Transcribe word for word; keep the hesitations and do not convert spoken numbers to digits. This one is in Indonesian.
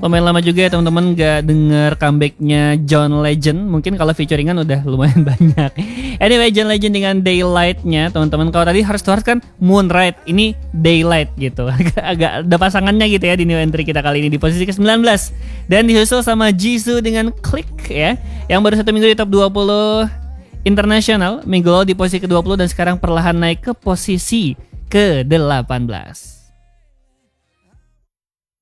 Lumayan lama juga ya teman-teman gak denger comebacknya John Legend. Mungkin kalau featuringan udah lumayan banyak. Anyway, John Legend dengan Daylight-nya teman-teman. Kalau tadi Heart to Heart kan Moonlight, ini Daylight gitu. Agak, agak ada pasangannya gitu ya di new entry kita kali ini di posisi ke sembilan belas. Dan disusul sama Jisoo dengan Click ya, yang baru satu minggu di top dua puluh internasional. Minggu lalu di posisi ke dua puluh dan sekarang perlahan naik ke posisi ke delapan belas.